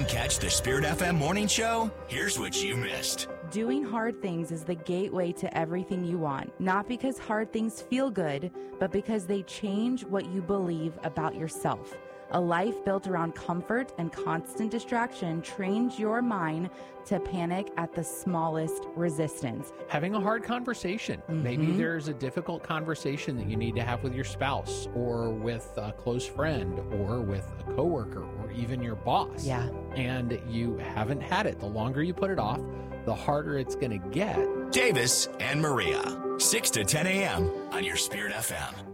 catch the Spirit FM morning show? Here's what you missed. Doing hard things is the gateway to everything you want, not because hard things feel good, but because they change what you believe about yourself. A life built around comfort and constant distraction trains your mind to panic at the smallest resistance. Having a hard conversation. Maybe there's a difficult conversation that you need to have with your spouse or with a close friend or with a coworker or even your boss. Yeah. And you haven't had it. The longer you put it off, the harder it's going to get. Davis and Maria, 6 to 10 a.m. on your Spirit FM.